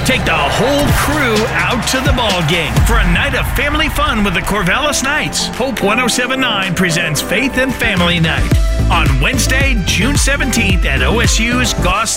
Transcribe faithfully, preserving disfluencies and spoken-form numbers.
Take the whole crew out to the ball game for a night of family fun with the Corvallis Knights. Hope one oh seven point nine presents Faith and Family Night on Wednesday, June seventeenth at O S U's Goss